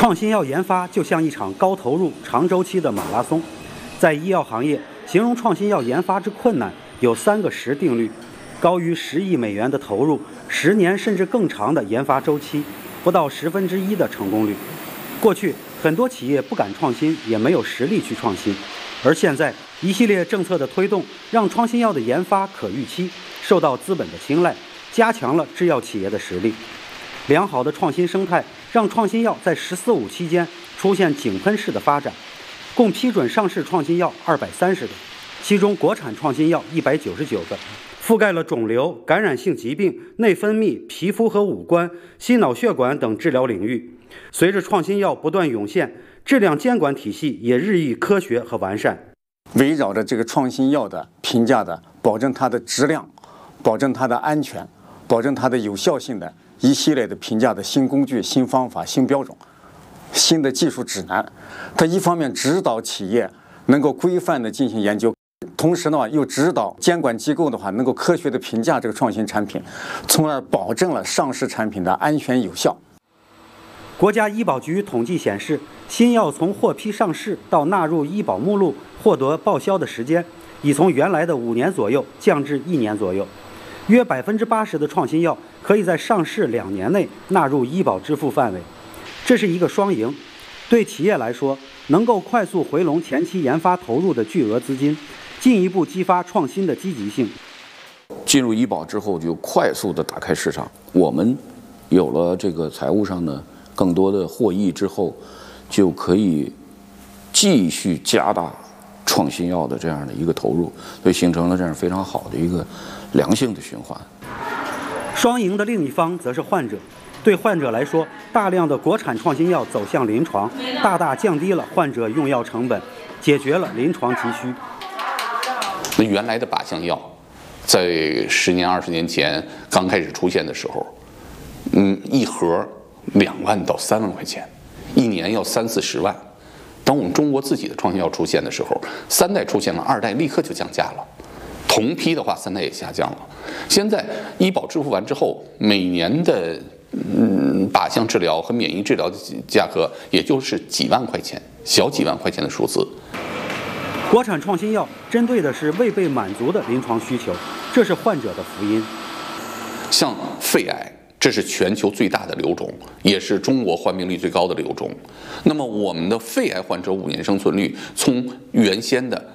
创新药研发就像一场高投入、长周期的马拉松。在医药行业，形容创新药研发之困难有3个10定律：高于10亿美元的投入，10年甚至更长的研发周期，不到1/10的成功率。过去很多企业不敢创新，也没有实力去创新，而现在一系列政策的推动，让创新药的研发可预期，受到资本的青睐，加强了制药企业的实力。良好的创新生态让创新药在“十四五”期间出现井喷式的发展，共批准上市创新药230个，其中国产创新药199个，覆盖了肿瘤、感染性疾病、内分泌、皮肤和五官、心脑血管等治疗领域。随着创新药不断涌现，质量监管体系也日益科学和完善。 围绕着这个创新药的评价的，保证它的质量，保证它的安全，保证它的有效性的一系列的评价的新工具、新方法、新标准、新的技术指南，它一方面指导企业能够规范的进行研究，同时呢又指导监管机构的话能够科学的评价这个创新产品，从而保证了上市产品的安全有效。 国家医保局统计显示，新药从获批上市到纳入医保目录获得报销的时间，已从原来的5年左右降至1年左右。约80%的创新药可以在上市2年内纳入医保支付范围，这是一个双赢。对企业来说，能够快速回笼前期研发投入的巨额资金，进一步激发创新的积极性。 进入医保之后，就快速的打开市场。我们有了这个财务上呢更多的获益之后，就可以继续加大创新药的这样的一个投入，所以形成了这样非常好的一个良性的循环。 双赢的另一方则是患者。对患者来说，大量的国产创新药走向临床，大大降低了患者用药成本，解决了临床急需。 那原来的靶向药，在10年、20年前刚开始出现的时候，一盒2万到3万块钱，1年要30-40万。当我们中国自己的创新药出现的时候，3代出现了，2代立刻就降价了。同批的话，3代也下降了。现在医保支付完之后，每年的靶向治疗和免疫治疗的价格，也就是几万块钱，小几万块钱的数字。 国产创新药针对的是未被满足的临床需求，这是患者的福音。 像肺癌，这是全球最大的瘤种，也是中国患病率最高的瘤种。那么我们的肺癌患者5年生存率从原先的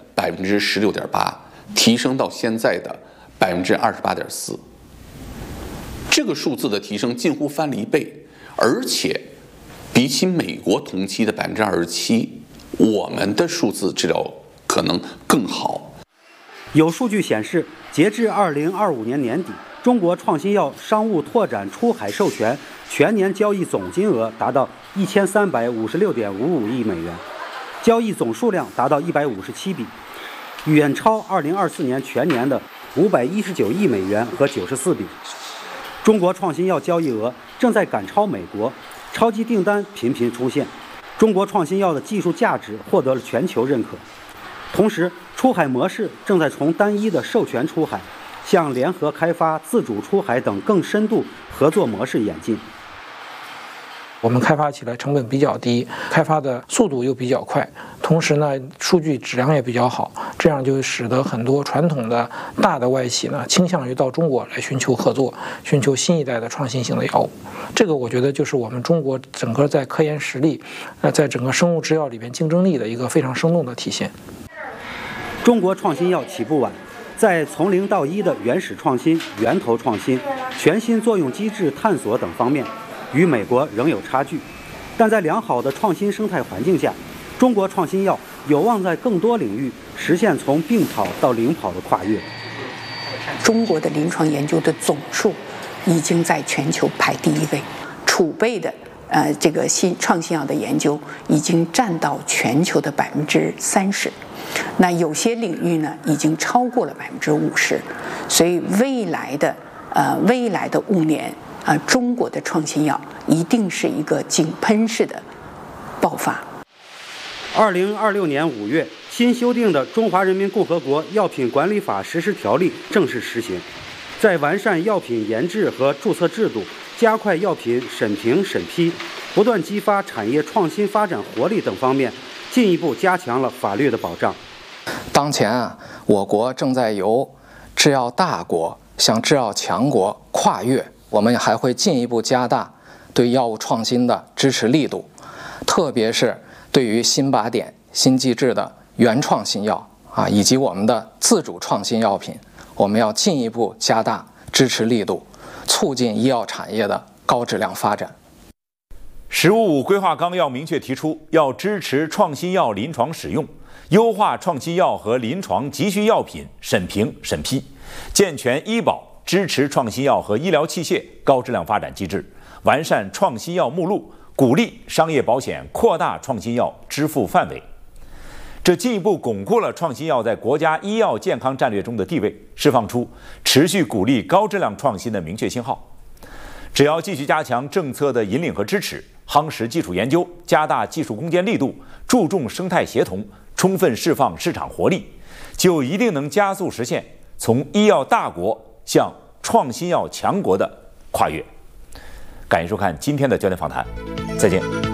16.8%提升到现在的28.4%，这个数字的提升近乎翻了1倍，而且比起美国同期的27%，我们的数字治疗可能更好。 有数据显示，截至2025年年底，中国创新药商务拓展出海授权全年交易总金额达到1356.55亿美元，交易总数量达到157笔，远超2024年全年的519亿美元和94笔。中国创新药交易额正在赶超美国，超级订单频频出现，中国创新药的技术价值获得了全球认可。同时，出海模式正在从单一的授权出海向联合开发、自主出海等更深度合作模式演进。 我们开发起来成本比较低，开发的速度又比较快，同时呢，数据质量也比较好，这样就使得很多传统的大的外企呢，倾向于到中国来寻求合作，寻求新一代的创新型的药物。这个我觉得就是我们中国整个在科研实力，在整个生物制药里边竞争力的一个非常生动的体现。 中国创新药起步晚，在从0到1的原始创新、源头创新、全新作用机制探索等方面，与美国仍有差距。但在良好的创新生态环境下，中国创新药有望在更多领域实现从并跑到领跑的跨越。 中国的临床研究的总数已经在全球排第1位，储备的这个创新药的研究已经占到全球的30%。那有些领域呢，已经超过了50%，所以未来的5年中国的创新药一定是一个井喷式的爆发。 2026年5月，新修订的《中华人民共和国药品管理法实施条例》正式实行，在完善药品研制和注册制度、 加快药品审评审批，不断激发产业创新发展活力等方面，进一步加强了法律的保障。 当前我国正在由制药大国向制药强国跨越，我们还会进一步加大对药物创新的支持力度，特别是对于新靶点、新技质的原创新药以及我们的自主创新药品，我们要进一步加大支持力度，促进医药产业的高质量发展。 “15五”规划纲要明确提出，要支持创新药临床使用，优化创新药和临床急需药品审评审批，健全医保支持创新药和医疗器械高质量发展机制，完善创新药目录，鼓励商业保险扩大创新药支付范围。这进一步巩固了创新药在国家医药健康战略中的地位，释放出持续鼓励高质量创新的明确信号。只要继续加强政策的引领和支持，夯实基础研究，加大技术攻坚力度，注重生态协同，充分释放市场活力，就一定能加速实现从医药大国向创新药强国的跨越。感谢收看今天的焦点访谈，再见。